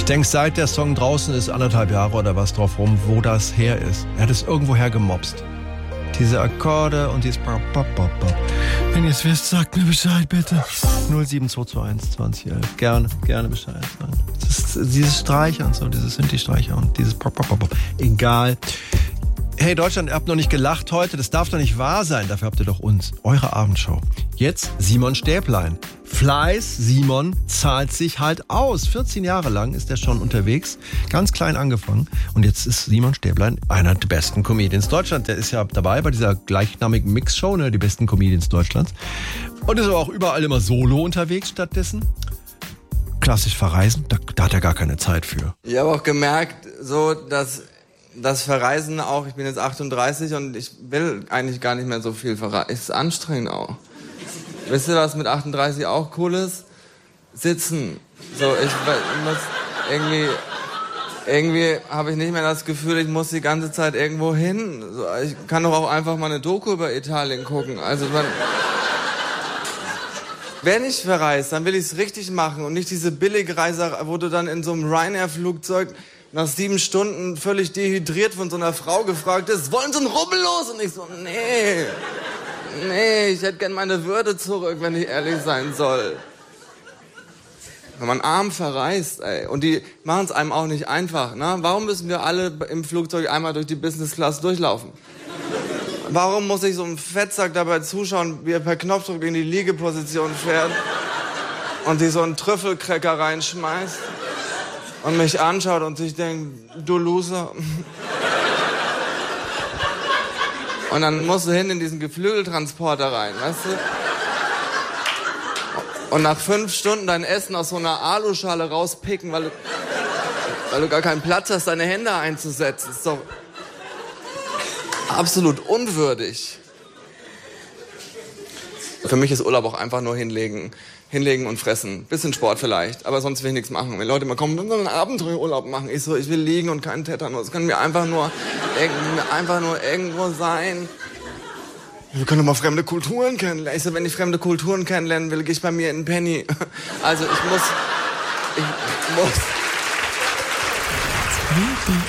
denke, seit der Song draußen ist, 1,5 Jahre oder was drauf rum, wo das her ist. Er hat es irgendwoher gemobst. Diese Akkorde und dieses Wenn ihr es wisst, sagt mir Bescheid, bitte. 07221 2011. Gerne Bescheid sagen. Das ist dieses Streicher und so, dieses Synthi-Streicher und dieses Egal. Hey Deutschland, ihr habt noch nicht gelacht heute. Das darf doch nicht wahr sein. Dafür habt ihr doch uns. Eure Abendshow. Jetzt Simon Stäblein. Fleiß, Simon, zahlt sich halt aus. 14 Jahre lang ist er schon unterwegs. Ganz klein angefangen. Und jetzt ist Simon Stäblein einer der besten Comedians Deutschlands. Der ist ja dabei bei dieser gleichnamigen Mixshow, ne, die besten Comedians Deutschlands. Und ist aber auch überall immer solo unterwegs stattdessen. Klassisch verreisen, da hat er gar keine Zeit für. Ich habe auch gemerkt, so, dass das Verreisen auch, ich bin jetzt 38 und ich will eigentlich gar nicht mehr so viel verreisen. Es ist anstrengend auch. Wisst ihr, was mit 38 auch cool ist? Sitzen. So, ich muss irgendwie habe ich nicht mehr das Gefühl, ich muss die ganze Zeit irgendwo hin. So, ich kann doch auch einfach mal eine Doku über Italien gucken. Also wenn ich verreise, dann will ich es richtig machen und nicht diese Billigreise, wo du dann in so einem Ryanair-Flugzeug nach 7 Stunden völlig dehydriert von so einer Frau gefragt ist, wollen Sie einen Rubbel los? Und ich so, nee, ich hätte gern meine Würde zurück, wenn ich ehrlich sein soll. Wenn man arm verreist, ey, und die machen es einem auch nicht einfach, ne? Warum müssen wir alle im Flugzeug einmal durch die Business Class durchlaufen? Warum muss ich so einem Fettsack dabei zuschauen, wie er per Knopfdruck in die Liegeposition fährt und sich so einen Trüffelcracker reinschmeißt? Und mich anschaut und sich denkt, du Loser. Und dann musst du hin in diesen Geflügeltransporter rein, weißt du? Und nach 5 Stunden dein Essen aus so einer Aluschale rauspicken, weil du gar keinen Platz hast, deine Hände einzusetzen. Ist doch absolut unwürdig. Für mich ist Urlaub auch einfach nur hinlegen und fressen. Bisschen Sport vielleicht, aber sonst will ich nichts machen. Wenn Leute mal kommen, wir wollen einen Abenteuerurlaub machen. Ich so, ich will liegen und keinen Tetanus. Es kann mir einfach nur irgendwo sein. Wir können doch mal fremde Kulturen kennenlernen. Ich so, wenn ich fremde Kulturen kennenlernen will, gehe ich bei mir in den Penny. Also ich muss